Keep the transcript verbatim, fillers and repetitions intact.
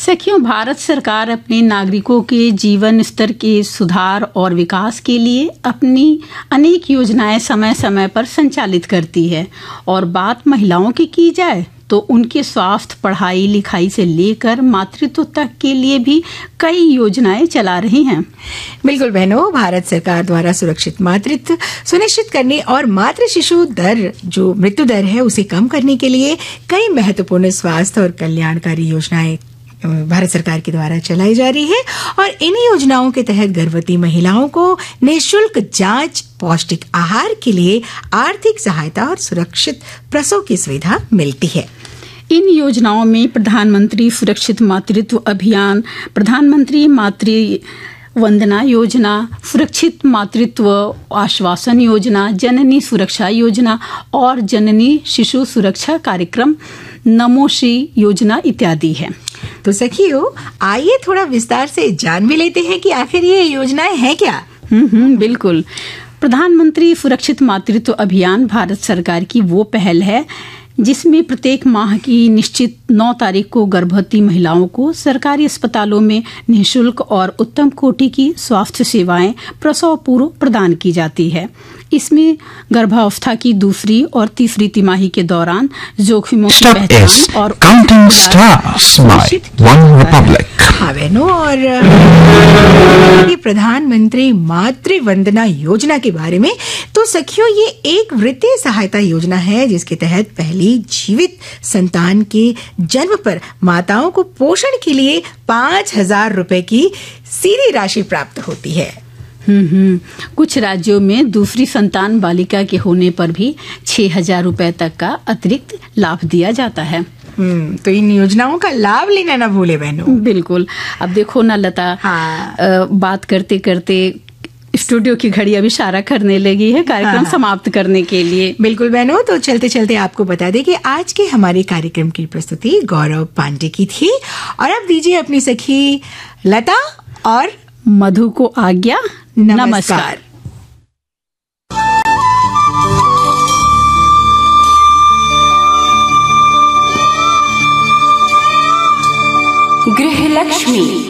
सखियों, भारत सरकार अपने नागरिकों के जीवन स्तर के सुधार और विकास के लिए अपनी अनेक योजनाएं समय समय पर संचालित करती है। और बात महिलाओं की की जाए तो उनके स्वास्थ्य, पढ़ाई लिखाई से लेकर मातृत्व तक के लिए भी कई योजनाएं चला रही हैं। बिल्कुल बहनों, भारत सरकार द्वारा सुरक्षित मातृत्व सुनिश्चित करने और मातृ शिशु दर जो मृत्यु दर है उसे कम करने के लिए कई महत्वपूर्ण स्वास्थ्य और कल्याणकारी योजनाएं भारत सरकार के द्वारा चलाई जा रही है। और इन योजनाओं के तहत गर्भवती महिलाओं को निःशुल्क जांच, पौष्टिक आहार के लिए आर्थिक सहायता और सुरक्षित प्रसव की सुविधा मिलती है। इन योजनाओं में प्रधानमंत्री सुरक्षित मातृत्व अभियान, प्रधानमंत्री मातृ वंदना योजना, सुरक्षित मातृत्व आश्वासन योजना, जननी सुरक्षा योजना और जननी शिशु सुरक्षा कार्यक्रम नमोश्री योजना इत्यादि है। तो सखियों, आइए थोड़ा विस्तार से जान भी लेते हैं कि आखिर ये योजनाएं हैं क्या। हम्म हम्म बिल्कुल। प्रधानमंत्री सुरक्षित मातृत्व अभियान भारत सरकार की वो पहल है जिसमें प्रत्येक माह की निश्चित नौ तारीख को गर्भवती महिलाओं को सरकारी अस्पतालों में निःशुल्क और उत्तम कोटि की स्वास्थ्य सेवाएं प्रसव पूर्व प्रदान की जाती है। इसमें गर्भावस्था की दूसरी और तीसरी तिमाही के दौरान जोखिमों की पहचान और counting stars by one Republic. हाँ बहनों, और प्रधानमंत्री मातृ वंदना योजना के बारे में तो सखियों, ये एक वित्तीय सहायता योजना है जिसके तहत पहली जीवित संतान के जन्म पर माताओं को पोषण के लिए पाँच हजार रुपए की सीधी राशि प्राप्त होती है। हम्म हम्म कुछ राज्यों में दूसरी संतान बालिका के होने पर भी छह हजार रुपए तक का अतिरिक्त लाभ दिया जाता है। हम्म तो इन योजनाओं का लाभ लेना ना भूले बहनों। बिल्कुल। अब देखो ना लता, हाँ। आ, बात करते करते स्टूडियो की घड़ी अब इशारा करने लगी है कार्यक्रम हाँ। समाप्त करने के लिए। बिल्कुल बहनों, तो चलते चलते आपको बता दें कि आज के हमारे कार्यक्रम की प्रस्तुति गौरव पांडे की थी। और अब दीजिए अपनी सखी लता और मधु को आज्ञा। नमस्कार, नमस्कार। गृह लक्ष्मी।